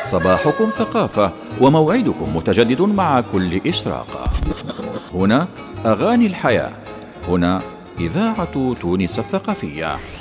صباحكم ثقافة وموعدكم متجدد مع كل إشراقة. هنا أغاني الحياة، هنا إذاعة تونس الثقافية.